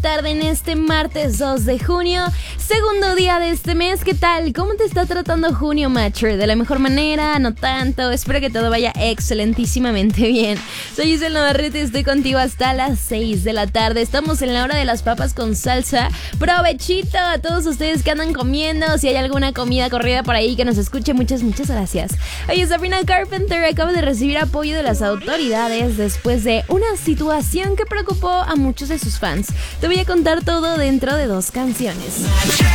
tarde en este martes 2 de junio, segundo día de este mes. ¿Qué tal? ¿Cómo te está tratando junio, Matcher? ¿De la mejor manera? ¿No tanto? Espero que todo vaya excelentísimamente bien. Soy Giselle Navarrete y estoy contigo hasta las 6 de la tarde. Estamos en la hora de las papas con salsa. Provechito a todos ustedes que andan comiendo. Si hay alguna comida corrida por ahí que nos escuche, muchas gracias. Oye, Sabrina Carpenter acaba de recibir apoyo de las autoridades después de una situación que preocupó a muchos de sus fans. Te voy a contar todo dentro de 2 canciones.